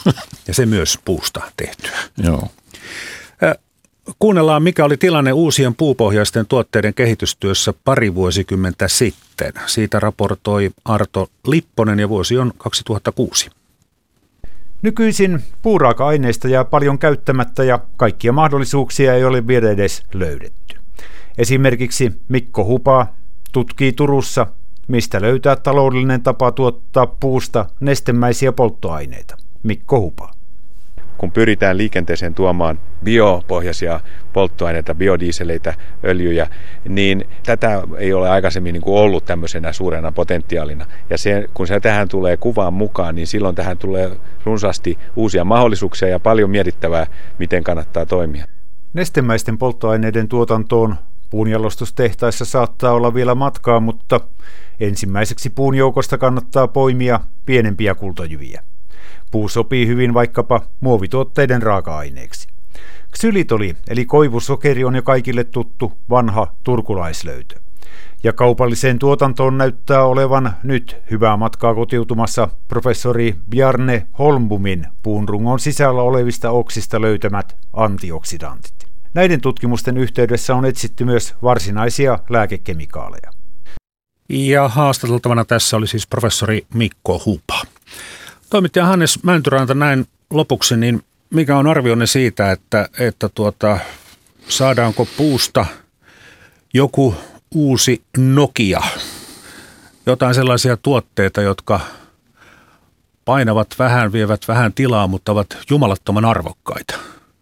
Ja se myös puusta tehtyä. Joo. Kuunnellaan, mikä oli tilanne uusien puupohjaisten tuotteiden kehitystyössä pari vuosikymmentä sitten. Siitä raportoi Arto Lipponen ja vuosi on 2006. Nykyisin puuraaka-aineista jää paljon käyttämättä ja kaikkia mahdollisuuksia ei ole vielä edes löydetty. Esimerkiksi Mikko Hupa tutkii Turussa, mistä löytää taloudellinen tapa tuottaa puusta nestemäisiä polttoaineita. Mikko Hupa. Kun pyritään liikenteeseen tuomaan biopohjaisia polttoaineita, biodieseleitä, öljyjä, niin tätä ei ole aikaisemmin ollut tämmöisenä suurena potentiaalina. Ja kun se tähän tulee kuvaan mukaan, niin silloin tähän tulee runsaasti uusia mahdollisuuksia ja paljon mietittävää, miten kannattaa toimia. Nestemäisten polttoaineiden tuotantoon puunjalostustehtaissa saattaa olla vielä matkaa, mutta ensimmäiseksi puun joukosta kannattaa poimia pienempiä kultajyviä. Puu sopii hyvin vaikkapa muovituotteiden raaka-aineeksi. Ksylitoli eli koivusokeri on jo kaikille tuttu vanha turkulaislöytö. Ja kaupalliseen tuotantoon näyttää olevan nyt hyvää matkaa kotiutumassa professori Bjarne Holmbomin puunrungon sisällä olevista oksista löytämät antioksidantit. Näiden tutkimusten yhteydessä on etsitty myös varsinaisia lääkekemikaaleja. Ja haastateltavana tässä oli siis professori Mikko Hupa. Toimittaja Hannes Mäntyranta, näin lopuksi, niin mikä on arvionne siitä, että saadaanko puusta joku uusi Nokia, jotain sellaisia tuotteita, jotka painavat vähän, vievät vähän tilaa, mutta ovat jumalattoman arvokkaita?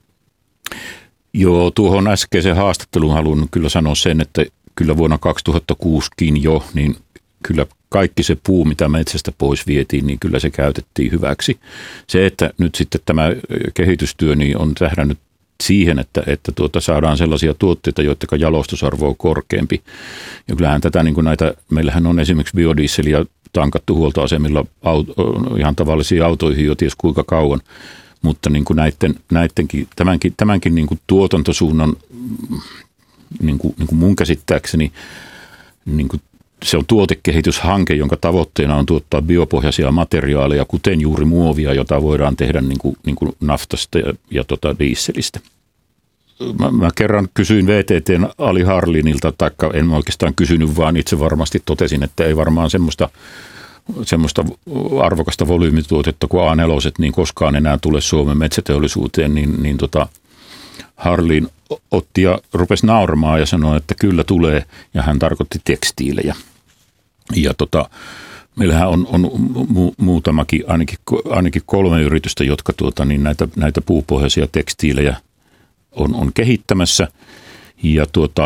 Joo, tuohon äskeiseen haastatteluun haluan kyllä sanoa sen, että kyllä vuonna 2006kin jo, niin kyllä kaikki se puu, mitä metsästä pois vietiin, niin kyllä se käytettiin hyväksi. Se, että nyt sitten tämä kehitystyö niin on tähdännyt siihen, että saadaan sellaisia tuotteita, joiden jalostusarvo on korkeampi. Ja kyllähän tätä niin kuin meillähän on esimerkiksi biodieseliä tankattu huoltoasemilla ihan tavallisiin autoihin jo ties kuinka kauan. Mutta niin kuin tämänkin niin kuin tuotantosuunnan niin kuin mun käsittääkseni niin kuin se on tuotekehityshanke, jonka tavoitteena on tuottaa biopohjaisia materiaaleja, kuten juuri muovia, jota voidaan tehdä niin kuin naftasta ja dieselistä. Mä kerran kysyin VTT:n Ali Harlinilta, taikka en oikeastaan kysynyt, vaan itse varmasti totesin, että ei varmaan semmoista arvokasta volyymituotetta kuin A4, niin koskaan enää tule Suomen metsäteollisuuteen, niin Harlin otti ja rupesi nauramaan ja sanoi, että kyllä tulee, ja hän tarkoitti tekstiilejä. Ja meillähän on muutamakin, ainakin 3 yritystä, jotka niin näitä puupohjaisia tekstiilejä on kehittämässä, ja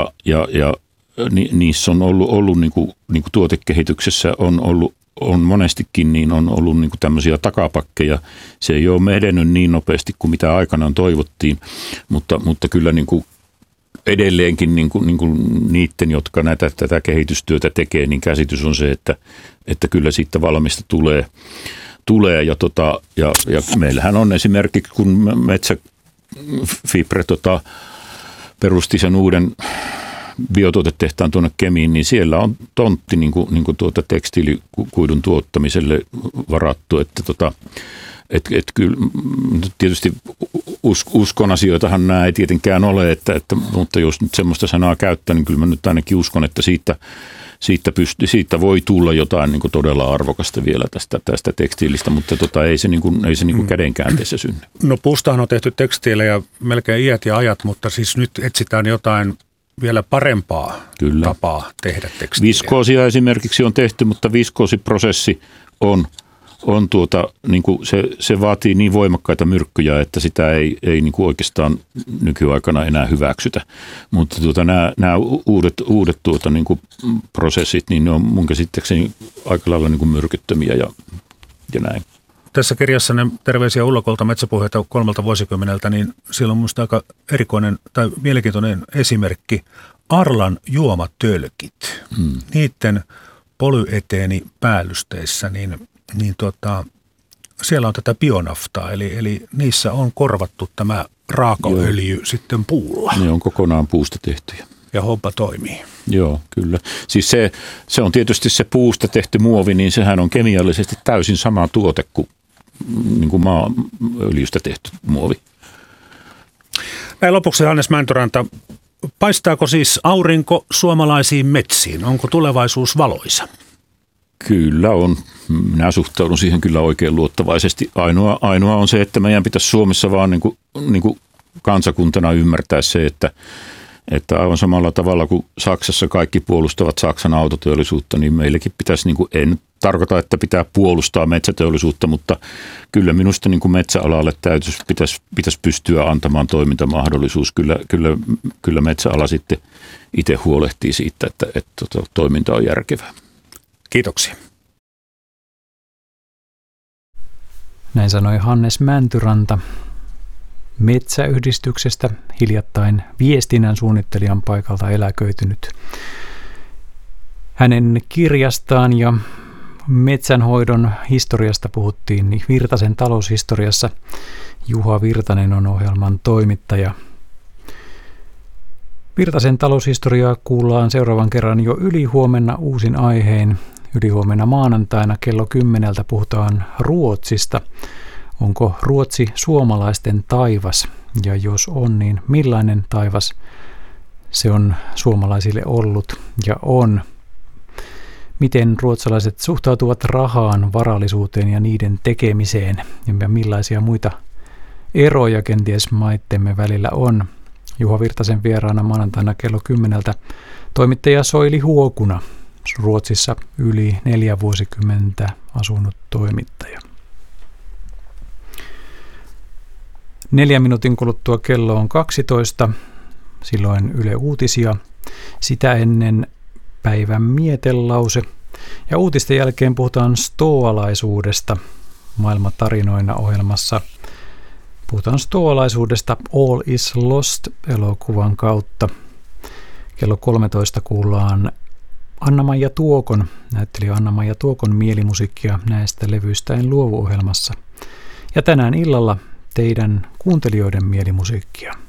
niissä on ollut niin kuin tuotekehityksessä on monestikin niin on ollut niin kuin tämmöisiä takapakkeja. Se ei ole edennyt niin nopeasti kuin mitä aikanaan toivottiin, mutta kyllä niin kuin edelleenkin niin kuin niiden, jotka tätä kehitystyötä tekee, niin käsitys on se, että kyllä siitä valmista tulee ja meillähän on esimerkiksi, kun Metsäfibre perusti sen uuden biotuotetehtaan tuonne Kemiin, niin siellä on tontti niin kuin tekstiilikuidun tuottamiselle varattu, että kyllä tietysti uskon asioitahan nämä ei tietenkään ole, mutta jos nyt semmoista sanaa käyttää, niin kyllä mä nyt ainakin uskon, että siitä voi tulla jotain niin kuin todella arvokasta vielä tästä tekstiilistä, mutta ei se kädenkäänteessä synny. No puustahan on tehty tekstiilejä melkein iät ja ajat, mutta siis nyt etsitään jotain vielä parempaa tapaa tehdä tekstiiliä. Viskoosia esimerkiksi on tehty, mutta viskoosiprosessi on niin kuin se vaatii niin voimakkaita myrkkyjä, että sitä ei niin kuin oikeastaan nykyaikana enää hyväksytä. Mutta nämä uudet niin kuin prosessit, niin ne on mun käsittääkseni aika lailla niin kuin myrkyttömiä ja näin. Tässä kirjassanne terveisiä Ullakolta metsäpohjalta 3 vuosikymmeneltä, niin siellä on minusta aika erikoinen tai mielenkiintoinen esimerkki. Arlan juomatölkit. Niiden polyeteenipäällysteissä, niin siellä on tätä bionaftaa, eli niissä on korvattu tämä raakaöljy sitten puulla. Ne on kokonaan puusta tehtyjä. Ja homma toimii. Joo, kyllä. Siis se on tietysti se puusta tehty muovi, niin sehän on kemiallisesti täysin sama tuote kuin niin kuin maaöljystä tehty muovi. Näin lopuksi Hannes Mäntyranta, paistaako siis aurinko suomalaisiin metsiin? Onko tulevaisuus valoisa? Kyllä on. Minä suhtaudun siihen kyllä oikein luottavaisesti. Ainoa on se, että meidän pitäisi Suomessa vaan niin kuin kansakuntana ymmärtää se, että aivan samalla tavalla kuin Saksassa kaikki puolustavat Saksan autoteollisuutta, niin meillekin pitäisi, niin kuin, en tarkoita, että pitää puolustaa metsäteollisuutta, mutta kyllä minusta niin kuin metsäalalle pitäisi pystyä antamaan toimintamahdollisuus. Kyllä metsäala sitten itse huolehtii siitä, että toiminta on järkevää. Kiitoksia. Näin sanoi Hannes Mäntyranta Metsäyhdistyksestä, hiljattain viestinnän suunnittelijan paikalta eläköitynyt. Hänen kirjastaan ja metsänhoidon historiasta puhuttiin, niin Virtasen taloushistoriassa Juha Virtanen on ohjelman toimittaja. Virtasen taloushistoriaa kuullaan seuraavan kerran jo ylihuomenna uusin aiheen. Ylihuomenna maanantaina kello 10 puhutaan Ruotsista. Onko Ruotsi suomalaisten taivas? Ja jos on, niin millainen taivas se on suomalaisille ollut ja on? Miten ruotsalaiset suhtautuvat rahaan, varallisuuteen ja niiden tekemiseen? Ja millaisia muita eroja kenties maittemme välillä on? Juha Virtasen vieraana maanantaina kello 10 toimittaja Soili Huokuna, Ruotsissa yli 4 vuosikymmentä asunut toimittaja. 4 minuutin kuluttua kello on 12, silloin Yle Uutisia, sitä ennen päivän mietelause. Ja uutisten jälkeen puhutaan stoalaisuudesta maailmantarinoina ohjelmassa. Puhutaan stoalaisuudesta All is Lost -elokuvan kautta. Kello 13 kuullaan Anna-Maija Tuokon, näyttelijä Anna-Maija Tuokon mielimusiikkia näistä levyistä en luovu -ohjelmassa. Ja tänään illalla teidän kuuntelijoiden mielimusiikkia.